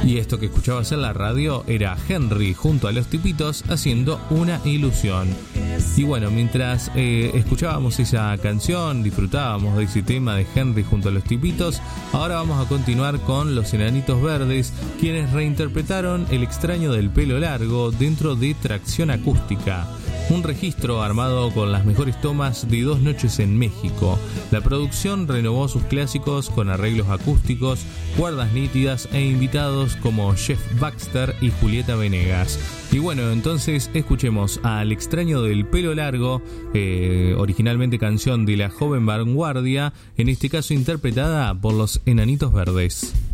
Y esto que escuchabas en la radio era Henry junto a Los Tipitos haciendo Una Ilusión. Y bueno, mientras escuchábamos esa canción, disfrutábamos de ese tema de Henry junto a Los Tipitos, ahora vamos a continuar con Los Enanitos Verdes, quienes reinterpretaron El extraño del pelo largo dentro de Tracción Acústica, un registro armado con las mejores tomas de 2 noches en México. La producción renovó sus clásicos con arreglos acústicos, cuerdas nítidas e invitados como Jeff Baxter y Julieta Venegas. Y bueno, entonces escuchemos a El extraño del pelo largo, originalmente canción de La Joven Vanguardia, en este caso interpretada por Los Enanitos Verdes.